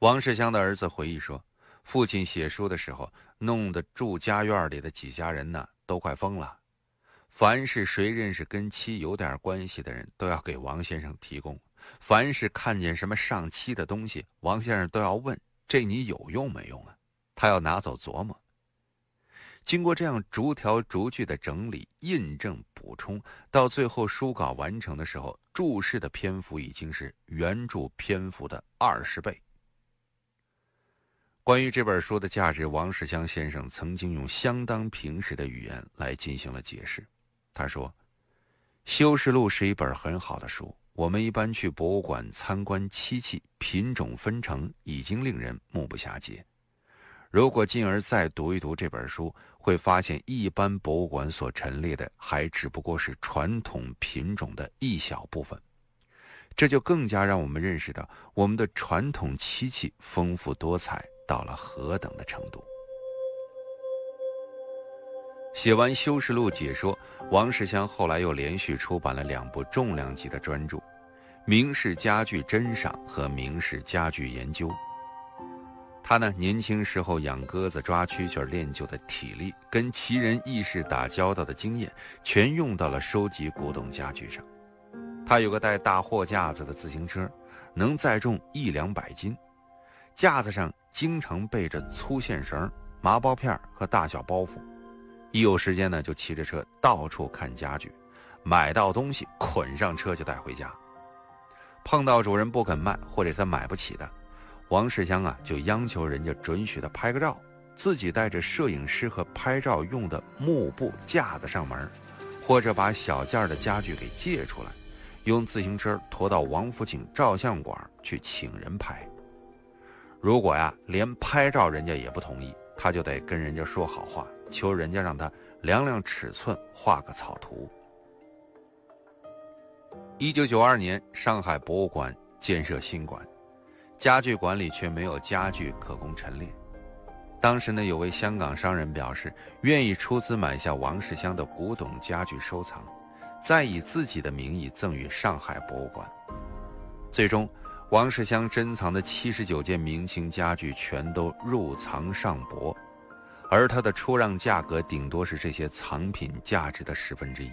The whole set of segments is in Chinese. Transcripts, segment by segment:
王世襄的儿子回忆说，父亲写书的时候，弄得住家院里的几家人呢都快疯了。凡是谁认识跟妻有点关系的人，都要给王先生提供；凡是看见什么上漆的东西，王先生都要问：这你有用没用啊？他要拿走琢磨。经过这样逐条逐句的整理、印证、补充，到最后书稿完成的时候，注释的篇幅已经是原著篇幅的20倍。关于这本书的价值，王世襄先生曾经用相当平实的语言来进行了解释。他说，《修士录》是一本很好的书，我们一般去博物馆参观漆器，品种纷呈，已经令人目不暇接。如果进而再读一读这本书，会发现一般博物馆所陈列的还只不过是传统品种的一小部分，这就更加让我们认识到我们的传统漆器丰富多彩到了何等的程度。写完《修士录》解说，王世襄后来又连续出版了2部重量级的专著，《明式家具珍赏》和《明式家具研究》。他呢，年轻时候养鸽子、抓蛐蛐练就的体力，跟奇人异士打交道的经验，全用到了收集古董家具上。他有个带大货架子的自行车，能载重100-200斤，架子上经常备着粗线绳、麻包片和大小包袱。一有时间呢，就骑着车到处看家具，买到东西捆上车就带回家。碰到主人不肯卖或者他买不起的，王世襄就央求人家准许他拍个照，自己带着摄影师和拍照用的幕布架子上门，或者把小件的家具给借出来，用自行车驮到王府井照相馆去请人拍。如果连拍照人家也不同意，他就得跟人家说好话，求人家让他量量尺寸，画个草图。1992年，上海博物馆建设新馆，家具馆里却没有家具可供陈列。当时呢，有位香港商人表示愿意出资买下王世襄的古董家具收藏，再以自己的名义赠予上海博物馆。最终，王世襄珍藏的79件明清家具全都入藏上博，而他的出让价格顶多是这些藏品价值的1/10。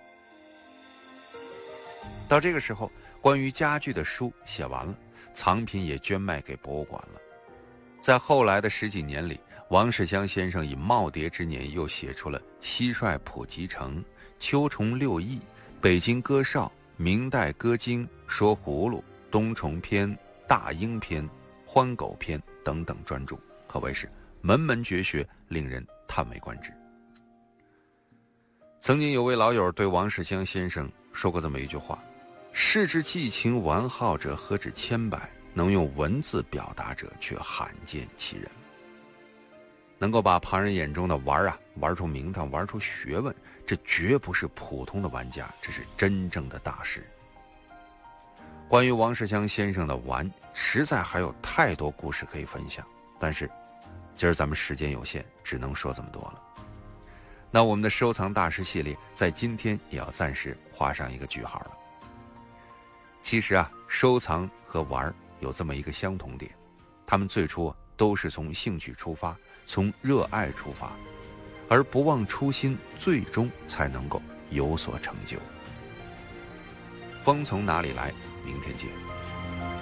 到这个时候，关于家具的书写完了，藏品也捐卖给博物馆了。在后来的10几年里，王世襄先生以耄耋之年又写出了《蟋蟀普及成》《秋虫六艺》《北京歌哨》《明代歌经》《说葫芦》《冬虫篇》《大鹰篇》《欢狗篇》等等专著，可谓是门门绝学，令人叹为观之。曾经有位老友对王世襄先生说过这么一句话：世之寄情玩好者何止千百，能用文字表达者却罕见其人。能够把旁人眼中的玩出名堂，玩出学问，这绝不是普通的玩家，这是真正的大师。关于王世襄先生的玩，实在还有太多故事可以分享，但是今儿咱们时间有限，只能说这么多了。那我们的收藏大师系列在今天也要暂时画上一个句号了。其实收藏和玩有这么一个相同点，他们最初都是从兴趣出发，从热爱出发，而不忘初心，最终才能够有所成就。风从哪里来？明天见。